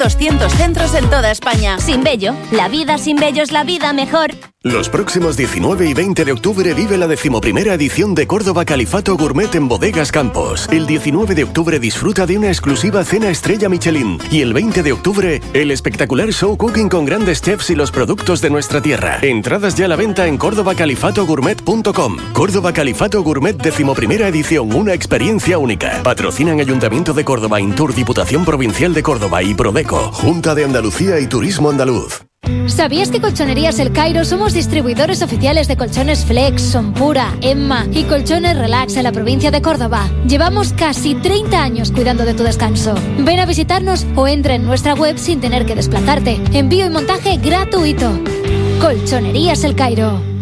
200 centros en toda España. Sinvello, la vida sin vello es la vida mejor. Los próximos 19 y 20 de octubre vive la 11ª edición de Córdoba Califato Gourmet en Bodegas Campos. El 19 de octubre disfruta de una exclusiva cena estrella Michelin. Y el 20 de octubre, el espectacular show cooking con grandes chefs y los productos de nuestra tierra. Entradas ya a la venta en cordobacalifatogourmet.com. Córdoba Califato Gourmet 11ª edición, una experiencia única. Patrocinan Ayuntamiento de Córdoba, Intur, Diputación Provincial de Córdoba y Prodeco, Junta de Andalucía y Turismo Andaluz. ¿Sabías que Colchonerías El Cairo somos distribuidores oficiales de colchones Flex, Sonpura, Emma y colchones Relax en la provincia de Córdoba? Llevamos casi 30 años cuidando de tu descanso. Ven a visitarnos o entra en nuestra web sin tener que desplazarte. Envío y montaje gratuito. Colchonerías El Cairo.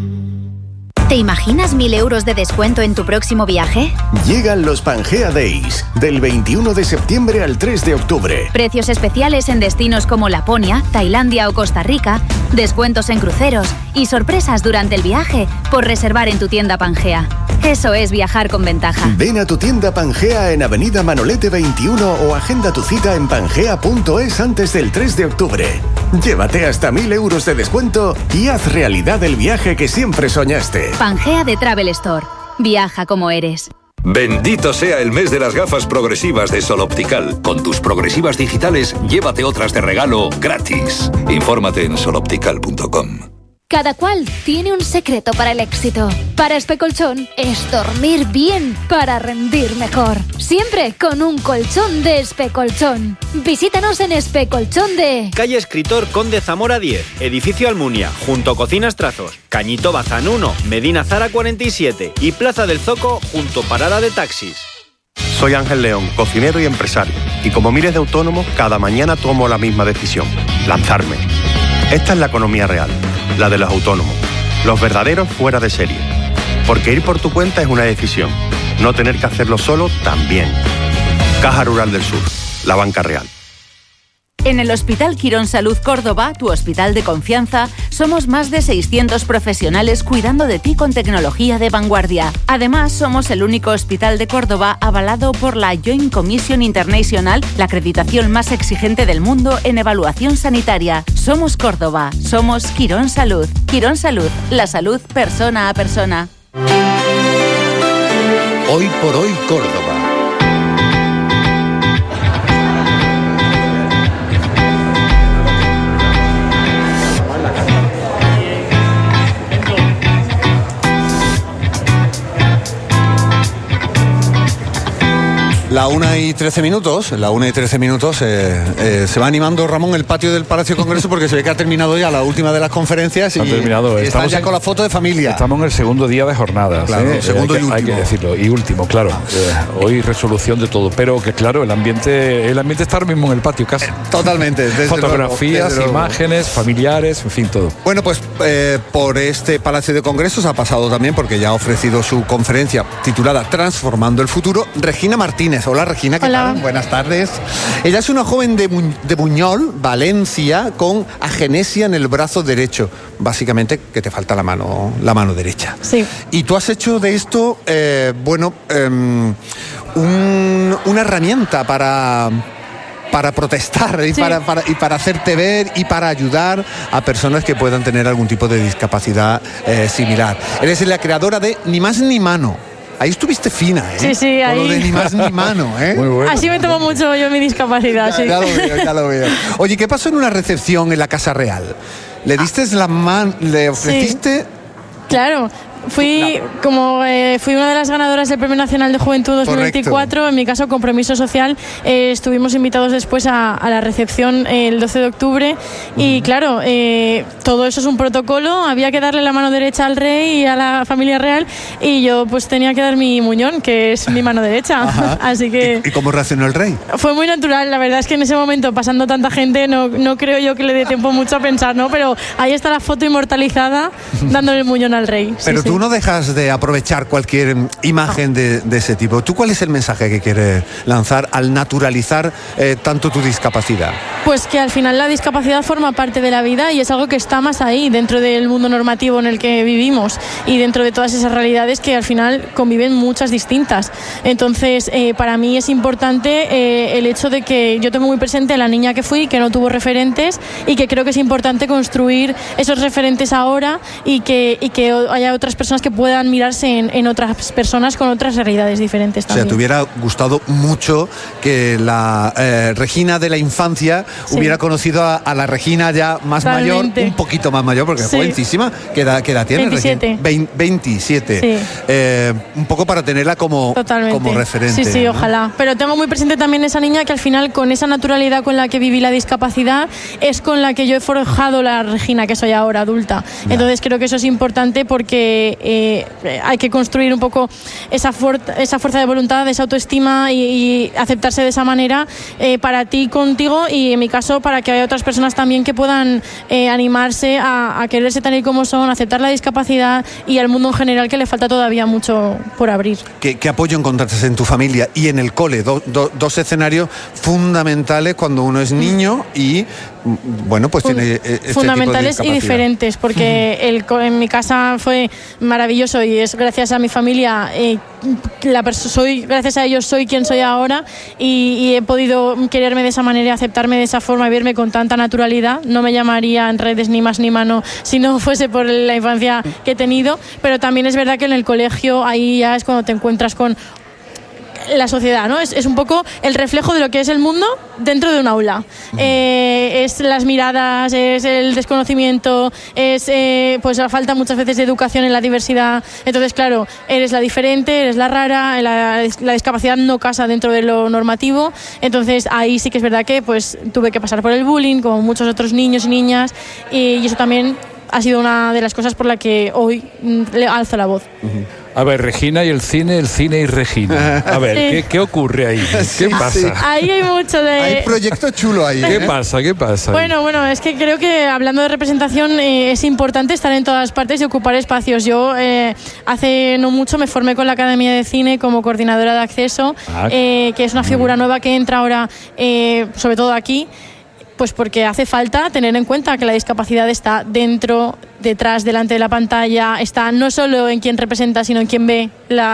¿Te imaginas 1.000 euros de descuento en tu próximo viaje? Llegan los Pangea Days, del 21 de septiembre al 3 de octubre. Precios especiales en destinos como Laponia, Tailandia o Costa Rica, descuentos en cruceros y sorpresas durante el viaje por reservar en tu tienda Pangea. Eso es viajar con ventaja. Ven a tu tienda Pangea en Avenida Manolete 21 o agenda tu cita en pangea.es antes del 3 de octubre. Llévate hasta 1.000 euros de descuento y haz realidad el viaje que siempre soñaste. Pangea de Travel Store. Viaja como eres. Bendito sea el mes de las gafas progresivas de Sol Optical. Con tus progresivas digitales, llévate otras de regalo gratis. Infórmate en soloptical.com. Cada cual tiene un secreto para el éxito. Para Especolchón es dormir bien para rendir mejor. Siempre con un colchón de Especolchón. Visítanos en Especolchón de... Calle Escritor Conde Zamora 10, Edificio Almunia, junto a Cocinas Trazos, Cañito Bazán 1, Medina Zara 47 y Plaza del Zoco, junto Parada de Taxis. Soy Ángel León, cocinero y empresario. Y como miles de autónomos, cada mañana tomo la misma decisión: lanzarme. Esta es la economía real, la de los autónomos, los verdaderos fuera de serie. Porque ir por tu cuenta es una decisión, no tener que hacerlo solo también. Caja Rural del Sur, la banca real. En el Hospital Quirón Salud Córdoba, tu hospital de confianza, somos más de 600 profesionales cuidando de ti con tecnología de vanguardia. Además, somos el único hospital de Córdoba avalado por la Joint Commission International, la acreditación más exigente del mundo en evaluación sanitaria. Somos Córdoba, somos Quirón Salud. Quirón Salud, la salud persona a persona. Hoy por hoy Córdoba. La 1:13 minutos, se va animando Ramón el patio del Palacio de Congreso porque se ve que ha terminado ya la última de las conferencias y está ya con la foto de familia. Estamos en el segundo día de jornadas, claro, segundo y último. Hay que decirlo, y último, claro. Hoy resolución de todo, pero que claro, el ambiente está ahora mismo en el patio casi. Totalmente. Fotografías, imágenes, familiares, en fin, todo. Bueno, pues por este Palacio de Congresos ha pasado también, porque ya ha ofrecido su conferencia titulada Transformando el Futuro, Regina Martínez. Hola Regina, ¿qué tal? Buenas tardes. Ella es una joven de Buñol, Valencia, con agenesia en el brazo derecho. Básicamente que te falta la mano derecha. Sí. Y tú has hecho de esto, una herramienta para protestar y, sí, para hacerte ver y para ayudar a personas que puedan tener algún tipo de discapacidad similar. Eres la creadora de Ni Más Ni Mano. Ahí estuviste fina, ¿eh? Sí, ahí. Con lo de Ni Más Ni Mano, ¿eh? Muy bueno. Así me tomo mucho yo mi discapacidad, sí. Ya lo veo. Oye, ¿qué pasó en una recepción en la Casa Real? ¿Le diste la mano, le ofreciste...? Sí. Claro. Fui una de las ganadoras del Premio Nacional de Juventud 2024. Correcto. En mi caso, Compromiso Social. Estuvimos invitados después a la recepción el 12 de octubre. Y claro, todo eso es un protocolo. Había que darle la mano derecha al rey y a la familia real. Y yo pues tenía que dar mi muñón, que es mi mano derecha. Así que... ¿Y cómo reaccionó el rey? Fue muy natural. La verdad es que en ese momento, pasando tanta gente, no creo yo que le dé tiempo mucho a pensar, ¿no? Pero ahí está la foto inmortalizada dándole el muñón al rey. Pero tú no dejas de aprovechar cualquier imagen de ese tipo. ¿Tú cuál es el mensaje que quieres lanzar al naturalizar tanto tu discapacidad? Pues que al final la discapacidad forma parte de la vida y es algo que está más ahí, dentro del mundo normativo en el que vivimos y dentro de todas esas realidades que al final conviven muchas distintas. Entonces, para mí es importante el hecho de que yo tengo muy presente a la niña que fui, que no tuvo referentes, y que creo que es importante construir esos referentes ahora y que haya otras personas que puedan mirarse en otras personas con otras realidades diferentes también. O sea, te hubiera gustado mucho que la Regina de la infancia hubiera conocido a la Regina ya más mayor, un poquito más mayor, porque es jovencísima. ¿Qué edad tiene? 27. 27. Sí. Un poco para tenerla como referente. Sí, ¿no? Ojalá. Pero tengo muy presente también esa niña que al final, con esa naturalidad con la que viví la discapacidad, es con la que yo he forjado la Regina que soy ahora, adulta. Ya. Entonces creo que eso es importante porque hay que construir un poco esa fuerza de voluntad, esa autoestima y aceptarse de esa manera para ti, contigo, y en mi caso para que haya otras personas también que puedan animarse a quererse tal y como son, aceptar la discapacidad y al mundo en general, que le falta todavía mucho por abrir. ¿Qué apoyo encontraste en tu familia y en el cole? Dos escenarios fundamentales cuando uno es niño y, bueno, pues tiene este fundamentales tipo de y diferentes, porque en mi casa fue maravilloso y es gracias a mi familia, gracias a ellos soy quien soy ahora y he podido quererme de esa manera, aceptarme de esa forma y verme con tanta naturalidad. No me llamaría en redes ni más ni mano si no fuese por la infancia que he tenido, pero también es verdad que en el colegio ahí ya es cuando te encuentras con la sociedad, ¿no? Es un poco el reflejo de lo que es el mundo dentro de un aula. Es las miradas, es el desconocimiento, es pues la falta muchas veces de educación en la diversidad. Entonces, claro, eres la diferente, eres la rara, la discapacidad no casa dentro de lo normativo. Entonces, ahí sí que es verdad que pues tuve que pasar por el bullying, como muchos otros niños y niñas, y eso también ha sido una de las cosas por la que hoy le alzo la voz. A ver, Regina y el cine y Regina. A ver, ¿qué ocurre ahí? ¿Qué pasa? Sí. Ahí hay mucho de... Hay proyecto chulo ahí. ¿Qué pasa? Bueno, es que creo que hablando de representación es importante estar en todas partes y ocupar espacios. Yo hace no mucho me formé con la Academia de Cine como coordinadora de acceso, que es una figura nueva que entra ahora, sobre todo aquí, pues porque hace falta tener en cuenta que la discapacidad está dentro, detrás, delante de la pantalla, está no solo en quien representa, sino en quien ve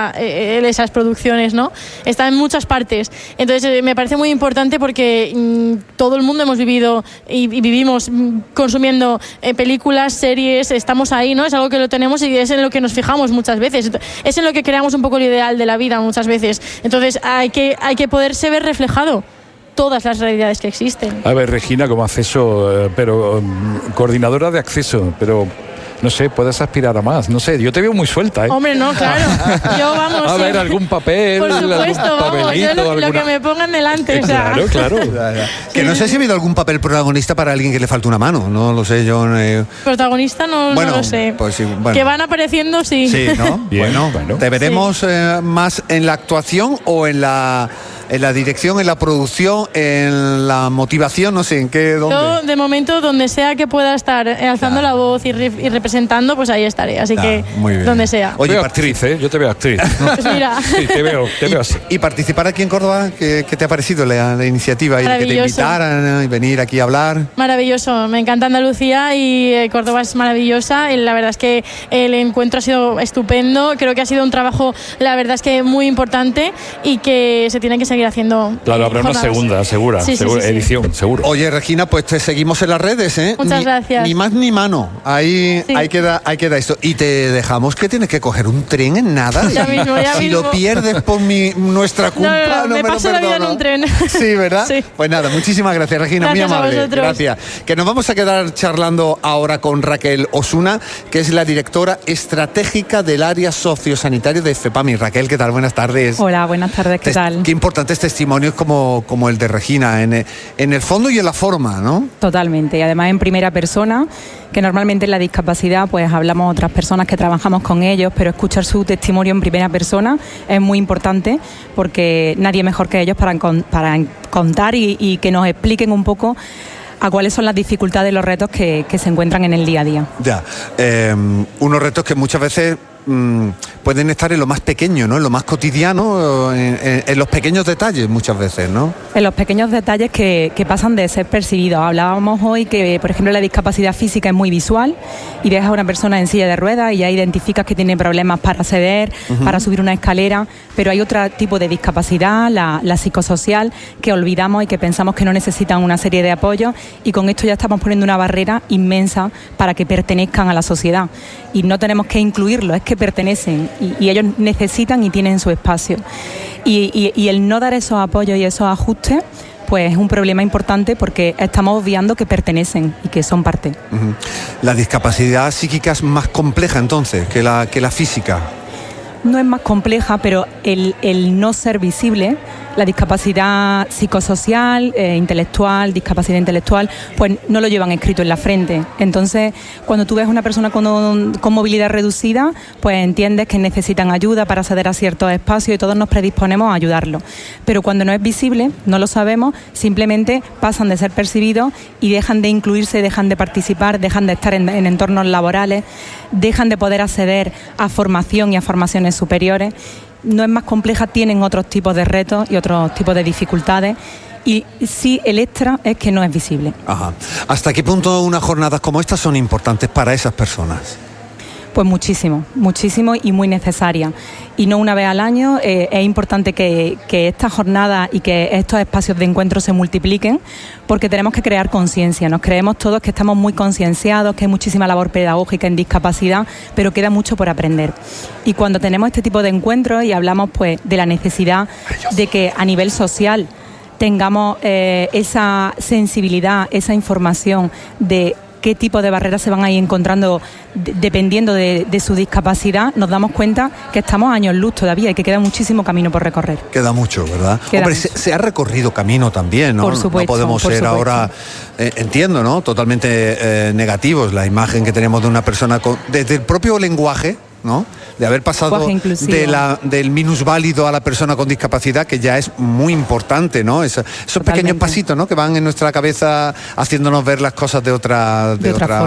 esas producciones, ¿no? Está en muchas partes. Entonces me parece muy importante porque todo el mundo hemos vivido y vivimos consumiendo películas, series, estamos ahí, ¿no? Es algo que lo tenemos y es en lo que nos fijamos muchas veces. Es en lo que creamos un poco el ideal de la vida muchas veces. Entonces hay que poderse ver reflejado todas las realidades que existen. A ver, Regina, como acceso, pero coordinadora de acceso, pero no sé, puedes aspirar a más. No sé, yo te veo muy suelta, ¿eh? Hombre, no, claro. Yo, vamos... A ver, algún papel, por supuesto, algún papelito, vamos, lo que me pongan delante. Claro. Que no sé si ha habido algún papel protagonista para alguien que le falta una mano, no lo sé yo. Protagonista no lo sé. Pues sí, bueno. Que van apareciendo, sí. Sí, ¿no? Bien, bueno. ¿Te veremos más en la actuación o en la dirección, en la producción, en la motivación, no sé, ¿dónde? Yo, de momento, donde sea que pueda estar alzando la voz y representando, pues ahí estaré. Así que, donde sea. Oye, actriz, yo te veo actriz. Pues mira. Sí, te veo así. ¿Y participar aquí en Córdoba? ¿Qué te ha parecido la iniciativa? Y que te invitaran y venir aquí a hablar. Maravilloso. Me encanta Andalucía y Córdoba es maravillosa. Y la verdad es que el encuentro ha sido estupendo. Creo que ha sido un trabajo, la verdad es que muy importante y que se tiene que seguir haciendo. Claro, habrá una segunda, segura, edición, seguro. Oye, Regina, pues te seguimos en las redes, ¿eh? Muchas gracias. Ni más ni mano. Ahí queda esto. Y te dejamos que tienes que coger un tren en nada. Ya mismo. Si lo pierdes por nuestra culpa, no me paso la vida en un tren. Sí, ¿verdad? Sí. Pues nada, muchísimas gracias, Regina, gracias, muy amable. A vosotros. Gracias. Que nos vamos a quedar charlando ahora con Raquel Osuna, que es la directora estratégica del área sociosanitario de FEPAMI. Raquel, ¿qué tal? Buenas tardes. Hola, buenas tardes, ¿qué tal? Qué importantes testimonios como el de Regina, en el fondo y en la forma, ¿no? Totalmente, y además en primera persona, que normalmente en la discapacidad pues hablamos otras personas que trabajamos con ellos, pero escuchar su testimonio en primera persona es muy importante porque nadie mejor que ellos para contar y que nos expliquen un poco a cuáles son las dificultades y los retos que se encuentran en el día a día. Ya, unos retos que muchas veces pueden estar en lo más pequeño, ¿no? En lo más cotidiano, en los pequeños detalles muchas veces, ¿no? En los pequeños detalles que pasan de ser percibidos. Hablábamos hoy que, por ejemplo, la discapacidad física es muy visual y ves a una persona en silla de ruedas y ya identificas que tiene problemas para acceder, para subir una escalera, pero hay otro tipo de discapacidad, la psicosocial, que olvidamos y que pensamos que no necesitan una serie de apoyos, y con esto ya estamos poniendo una barrera inmensa para que pertenezcan a la sociedad. Y no tenemos que incluirlos, es que pertenecen y ellos necesitan y tienen su espacio. Y el no dar esos apoyos y esos ajustes, pues es un problema importante, porque estamos obviando que pertenecen y que son parte. La discapacidad psíquica es más compleja entonces que la física. No es más compleja, pero el no ser visible, la discapacidad psicosocial, intelectual, discapacidad intelectual, pues no lo llevan escrito en la frente. Entonces, cuando tú ves a una persona con movilidad reducida, pues entiendes que necesitan ayuda para acceder a ciertos espacios y todos nos predisponemos a ayudarlo. Pero cuando no es visible, no lo sabemos, simplemente pasan de ser percibidos y dejan de incluirse, dejan de participar, dejan de estar en entornos laborales, dejan de poder acceder a formación y a formaciones superiores. No es más compleja, tienen otros tipos de retos y otros tipos de dificultades, y sí, el extra es que no es visible. Ajá. ¿Hasta qué punto unas jornadas como estas son importantes para esas personas? Pues muchísimo y muy necesaria. Y no una vez al año. Es importante que estas jornadas y que estos espacios de encuentro se multipliquen, porque tenemos que crear conciencia. Nos creemos todos que estamos muy concienciados, que hay muchísima labor pedagógica en discapacidad, pero queda mucho por aprender. Y cuando tenemos este tipo de encuentros y hablamos pues de la necesidad de que a nivel social tengamos esa sensibilidad, esa información de qué tipo de barreras se van a ir encontrando dependiendo de su discapacidad, nos damos cuenta que estamos a años luz todavía y que queda muchísimo camino por recorrer. Queda mucho, ¿verdad? Hombre, se ha recorrido camino también, ¿no? Por supuesto. No podemos ser ahora, entiendo, ¿no? Totalmente negativos. La imagen que tenemos de una persona desde el propio lenguaje, ¿no? De haber pasado del minusválido a la persona con discapacidad, que ya es muy importante, ¿no? Esos pequeños pasitos, ¿no? Que van en nuestra cabeza haciéndonos ver las cosas de otra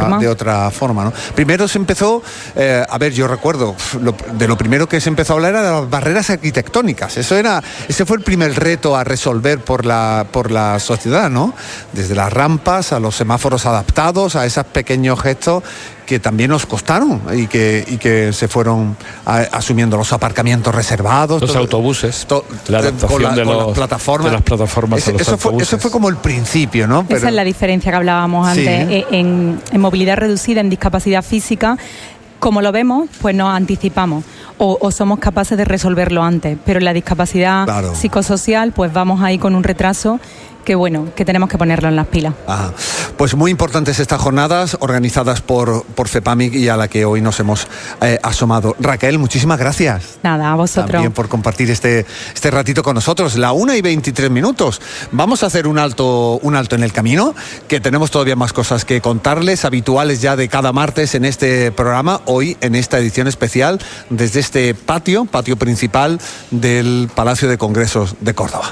forma, ¿no? Primero se empezó, yo recuerdo, lo primero que se empezó a hablar era de las barreras arquitectónicas. Ese fue el primer reto a resolver por la sociedad, ¿no? Desde las rampas a los semáforos adaptados, a esos pequeños gestos que también nos costaron y que se fueron asumiendo, los aparcamientos reservados, los autobuses, la adaptación de las plataformas a los autobuses. Eso fue como el principio, ¿no? Pero esa es la diferencia que hablábamos antes. ¿Sí? En movilidad reducida, en discapacidad física, como lo vemos, pues nos anticipamos o somos capaces de resolverlo antes, pero en la discapacidad psicosocial pues vamos ahí con un retraso que tenemos que ponerlo en las pilas. Ajá. Pues muy importantes estas jornadas organizadas por FEPAMIC y a la que hoy nos hemos asomado. Raquel, muchísimas gracias. Nada, a vosotros. También por compartir este ratito con nosotros. 1:23. Vamos a hacer un alto en el camino, que tenemos todavía más cosas que contarles, habituales ya de cada martes en este programa, hoy en esta edición especial desde este patio principal del Palacio de Congresos de Córdoba.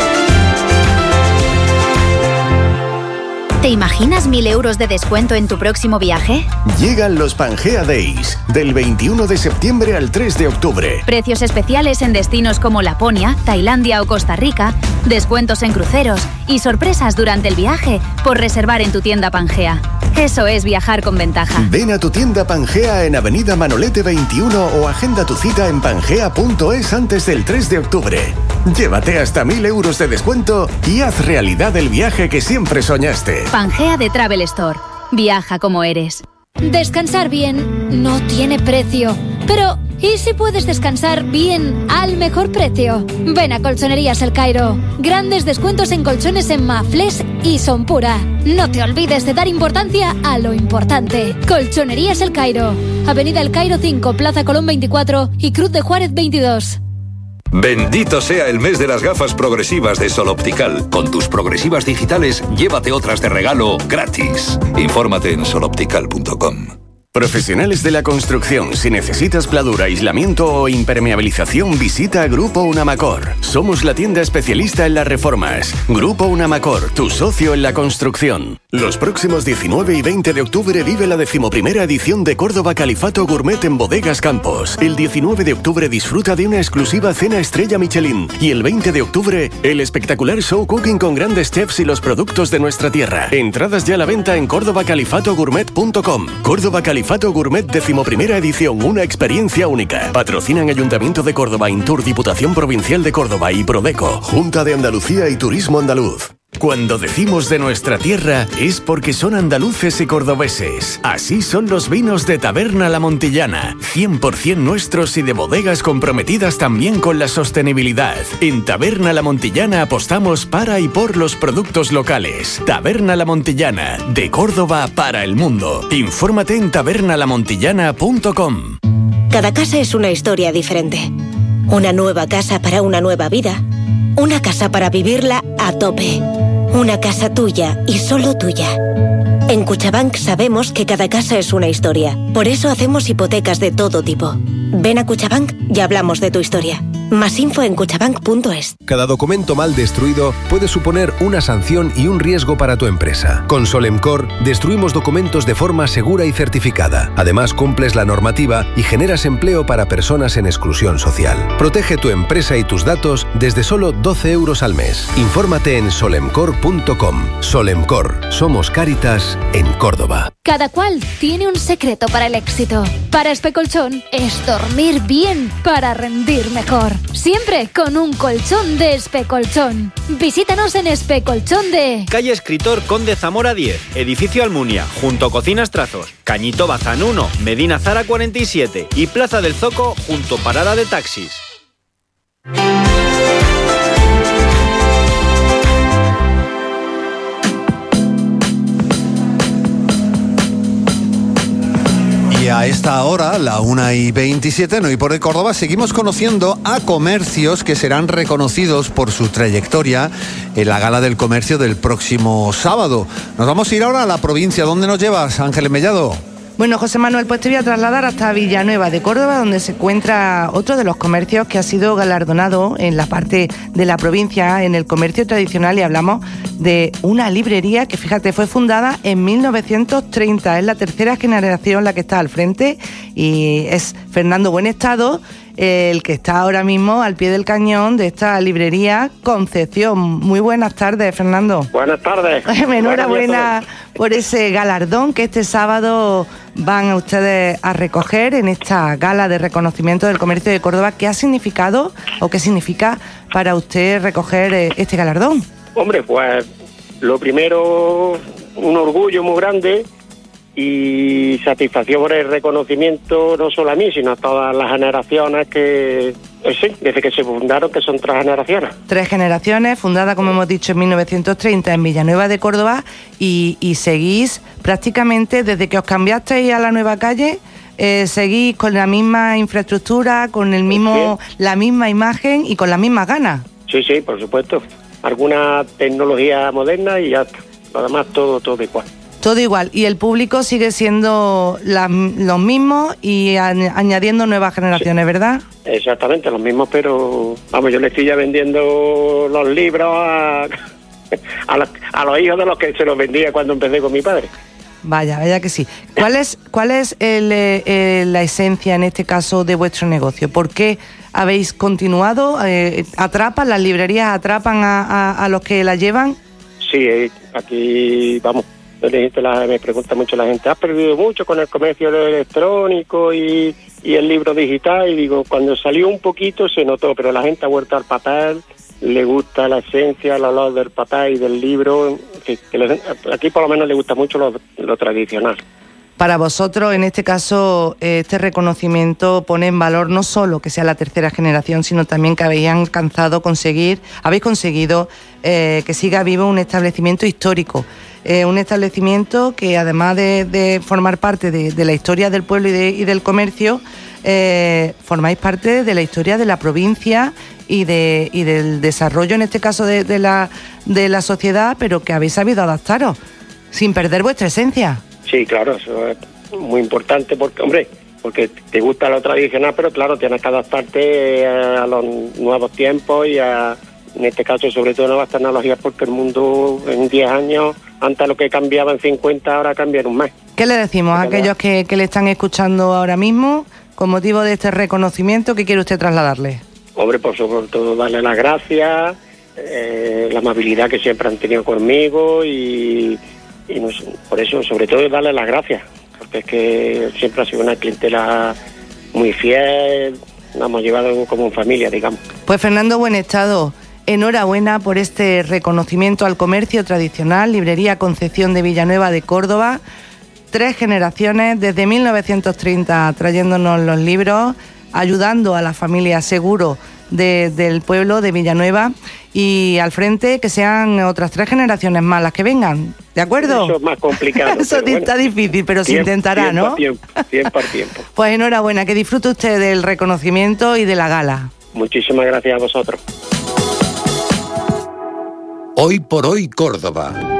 ¿Te imaginas 1.000 euros de descuento en tu próximo viaje? Llegan los Pangea Days, del 21 de septiembre al 3 de octubre. Precios especiales en destinos como Laponia, Tailandia o Costa Rica, descuentos en cruceros y sorpresas durante el viaje por reservar en tu tienda Pangea. Eso es viajar con ventaja. Ven a tu tienda Pangea en Avenida Manolete 21 o agenda tu cita en pangea.es antes del 3 de octubre. Llévate hasta 1.000 euros de descuento y haz realidad el viaje que siempre soñaste. Pangea de Travel Store. Viaja como eres. Descansar bien no tiene precio. Pero, ¿y si puedes descansar bien al mejor precio? Ven a Colchonerías El Cairo. Grandes descuentos en colchones en Mafles y Sonpura. No te olvides de dar importancia a lo importante. Colchonerías El Cairo. Avenida El Cairo 5, Plaza Colón 24 y Cruz de Juárez 22. Bendito sea el mes de las gafas progresivas de Sol Optical. Con tus progresivas digitales, llévate otras de regalo gratis. Infórmate en soloptical.com. Profesionales de la construcción, si necesitas pladura, aislamiento o impermeabilización, visita Grupo Unamacor. Somos la tienda especialista en las reformas. Grupo Unamacor, tu socio en la construcción. Los próximos 19 y 20 de octubre vive la 11ª edición de Córdoba Califato Gourmet en Bodegas Campos. El 19 de octubre disfruta de una exclusiva cena estrella Michelin. Y el 20 de octubre, el espectacular show cooking con grandes chefs y los productos de nuestra tierra. Entradas ya a la venta en cordobacalifatogourmet.com. Córdoba Califato Gourmet 11ª edición, una experiencia única. Patrocinan Ayuntamiento de Córdoba, Intur, Diputación Provincial de Córdoba y Prodeco, Junta de Andalucía y Turismo Andaluz. Cuando decimos de nuestra tierra es porque son andaluces y cordobeses. Así son los vinos de Taberna La Montillana, 100% nuestros y de bodegas comprometidas también con la sostenibilidad. En Taberna La Montillana apostamos para y por los productos locales. Taberna La Montillana, de Córdoba para el mundo. Infórmate en tabernalamontillana.com. Cada casa es una historia diferente. Una nueva casa para una nueva vida. Una casa para vivirla a tope. Una casa tuya y solo tuya. En Cuchabank sabemos que cada casa es una historia. Por eso hacemos hipotecas de todo tipo. Ven a Cuchabank y hablamos de tu historia. Más info en cuchabank.es. Cada documento mal destruido puede suponer una sanción y un riesgo para tu empresa. Con Solemcor destruimos documentos de forma segura y certificada. Además, cumples la normativa y generas empleo para personas en exclusión social. Protege tu empresa y tus datos desde solo 12 euros al mes. Infórmate en solemcor.com. Solemcor. Somos Cáritas en Córdoba. Cada cual tiene un secreto para el éxito. Para Especolchón es dormir bien para rendir mejor. Siempre con un colchón de Especolchón. Visítanos en Especolchón de... Calle Escritor Conde Zamora 10, Edificio Almunia, junto a Cocinas Trazos, Cañito Bazán 1, Medina Zara 47 y Plaza del Zoco, junto Parada de Taxis. Y a esta hora, la 1:27, en Hoy por Hoy Córdoba, seguimos conociendo a comercios que serán reconocidos por su trayectoria en la Gala del Comercio del próximo sábado. Nos vamos a ir ahora a la provincia. ¿Dónde nos llevas, Ángeles Mellado? Bueno, José Manuel, pues te voy a trasladar hasta Villanueva de Córdoba, donde se encuentra otro de los comercios que ha sido galardonado en la parte de la provincia, en el comercio tradicional, y hablamos de una librería que, fíjate, fue fundada en 1930. Es la tercera generación la que está al frente y es Fernando Buenestado, el que está ahora mismo al pie del cañón de esta librería Concepción. Muy buenas tardes, Fernando. Buenas tardes. Enhorabuena por ese galardón que este sábado van a ustedes a recoger en esta gala de reconocimiento del comercio de Córdoba. ¿Qué ha significado o qué significa para usted recoger este galardón? Hombre, pues lo primero, un orgullo muy grande y satisfacción por el reconocimiento, no solo a mí, sino a todas las generaciones que, sí, desde que se fundaron, que son 3 generaciones. 3 generaciones, fundada, como hemos dicho, en 1930 en Villanueva de Córdoba, y seguís prácticamente desde que os cambiasteis a la nueva calle, seguís con la misma infraestructura, con el mismo, la misma imagen y con las mismas ganas. Sí, sí, por supuesto. Alguna tecnología moderna y ya está. Lo demás todo igual. Todo igual, y el público sigue siendo los mismos y añadiendo nuevas generaciones, sí, ¿verdad? Exactamente, los mismos, pero vamos, yo le estoy ya vendiendo los libros a los hijos de los que se los vendía cuando empecé con mi padre. Vaya que sí. ¿Cuál es la esencia en este caso de vuestro negocio? ¿Por qué habéis continuado? ¿Atrapan, las librerías atrapan a los que la llevan? Sí, aquí vamos. Me pregunta mucho la gente, ¿has perdido mucho con el comercio electrónico y el libro digital? Y digo, cuando salió un poquito se notó, pero la gente ha vuelto al papel, le gusta la esencia, el olor del papel y del libro. En fin, aquí por lo menos le gusta mucho lo tradicional. Para vosotros, en este caso, este reconocimiento pone en valor no solo que sea la tercera generación, sino también que habéis conseguido que siga vivo un establecimiento histórico. Un establecimiento que, además de formar parte de la historia del pueblo y del comercio, formáis parte de la historia de la provincia y del desarrollo, en este caso, de la sociedad, pero que habéis sabido adaptaros sin perder vuestra esencia. Sí, claro, eso muy importante porque te gusta lo tradicional, pero claro, tienes que adaptarte a los nuevos tiempos y en este caso sobre todo nuevas tecnologías, porque el mundo en 10 años, antes lo que cambiaba en 50, ahora cambia en un mes. ¿Qué le decimos a aquellos que le están escuchando ahora mismo con motivo de este reconocimiento? ¿Qué quiere usted trasladarle? Hombre, por sobre todo darle las gracias, la amabilidad que siempre han tenido conmigo y por eso sobre todo darle las gracias, porque es que siempre ha sido una clientela muy fiel, nos hemos llevado como familia, digamos. Pues Fernando Buenestado, enhorabuena por este reconocimiento al comercio tradicional, Librería Concepción de Villanueva de Córdoba. 3 generaciones, desde 1930, trayéndonos los libros, ayudando a la familia seguro del pueblo de Villanueva, y al frente que sean otras 3 generaciones más las que vengan, ¿de acuerdo? Eso es más complicado. Eso está difícil, pero se intentará, ¿no? Tiempo. Pues enhorabuena, que disfrute usted del reconocimiento y de la gala. Muchísimas gracias a vosotros. Hoy por hoy Córdoba.